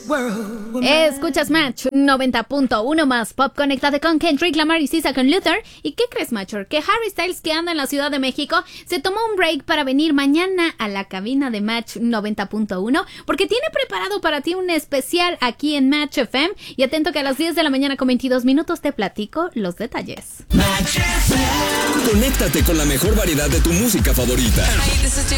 Escuchas Match 90.1 más Pop. Conéctate con Kendrick Lamar y Sisa con Luther. ¿Y qué crees, Macho? Que Harry Styles, que anda en la Ciudad de México, se tomó un break para venir mañana a la cabina de Match 90.1 porque tiene preparado para ti un especial aquí en Match FM. Y atento que a las 10 de la mañana con 22 minutos te platico los detalles. Match FM. Conéctate con la mejor variedad de tu música favorita. Hey, this is